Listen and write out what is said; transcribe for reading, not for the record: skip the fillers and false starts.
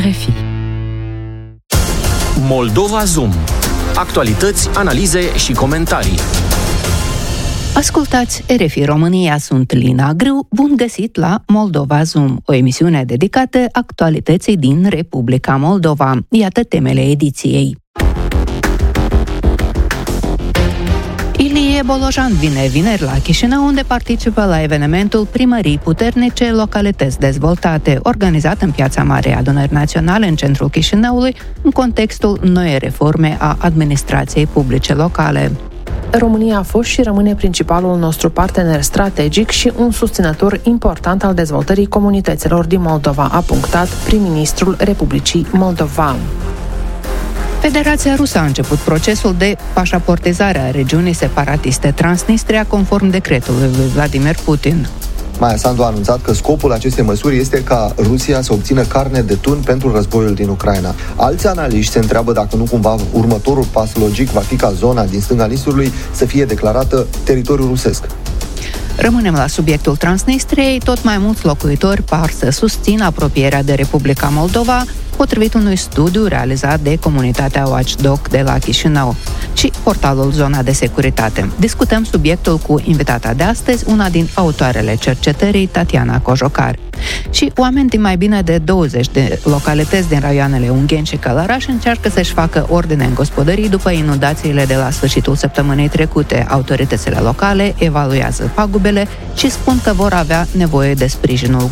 RFI. Moldova Zoom. Actualități, analize și comentarii. Ascultați RFI România, sunt Lina Grâu, bun găsit la Moldova Zoom, o emisiune dedicată actualității din Republica Moldova. Iată temele ediției. Ilie Bolojan vine vineri la Chișinău, unde participă la evenimentul Primării Puternice, localități dezvoltate, organizat în Piața Mare Adunări Naționale în centrul Chișinăului, în contextul noii reforme a administrației publice locale. România a fost și rămâne principalul nostru partener strategic și un susținător important al dezvoltării comunităților din Moldova, a punctat prim-ministrul Republicii Moldova. Federația Rusă a început procesul de pașaportizare a regiunii separatiste Transnistria, conform decretului lui Vladimir Putin. Maia Sandu a anunțat că scopul acestei măsuri este ca Rusia să obțină carne de tun pentru războiul din Ucraina. Alți analiști se întreabă dacă nu cumva următorul pas logic va fi ca zona din stânga Nistrului să fie declarată teritoriu rusesc. Rămânem la subiectul Transnistriei. Tot mai mulți locuitori par să susțină apropierea de Republica Moldova, potrivit unui studiu realizat de comunitatea Watchdog de la Chișinău și portalul Zona de Securitate. Discutăm subiectul cu invitata de astăzi, una din autoarele cercetării, Tatiana Cojocar. Și oameni din mai bine de 20 de localități din raioanele Ungheni și Călăraș încearcă să-și facă ordine în gospodării după inundațiile de la sfârșitul săptămânii trecute. Autoritățile locale evaluează pagubele și spun că vor avea nevoie de sprijinul